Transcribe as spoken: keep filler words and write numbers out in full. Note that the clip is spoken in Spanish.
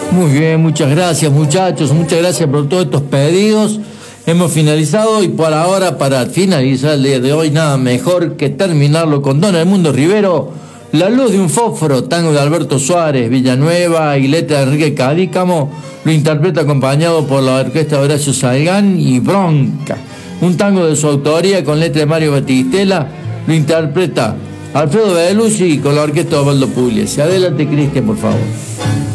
Muy bien, muchas gracias muchachos, muchas gracias por todos estos pedidos. Hemos finalizado y por ahora, para finalizar el día de hoy, nada mejor que terminarlo con Don Edmundo Rivero, La luz de un fósforo, tango de Alberto Suárez, Villanueva y letra de Enrique Cadícamo, lo interpreta acompañado por la orquesta de Horacio Salgán y Bronca. Un tango de su autoría con letra de Mario Batistela, lo interpreta Alfredo Belushi con la orquesta de Osvaldo Pugliese. Adelante, Cristian, por favor.